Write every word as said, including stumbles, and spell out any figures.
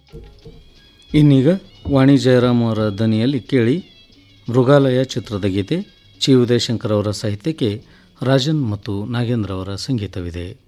ಇನ್ನೀಗ ವಾಣಿ ಜಯರಾಮ್ ಅವರ ದನಿಯಲ್ಲಿ ಕೇಳಿ ಮೃಗಾಲಯ ಚಿತ್ರದ ಗೀತೆ. ಚಿ ಉದಯಶಂಕರ್ ಅವರ ಸಾಹಿತ್ಯಕ್ಕೆ ರಾಜನ್ ಮತ್ತು ನಾಗೇಂದ್ರ ಅವರ ಸಂಗೀತವಿದೆ.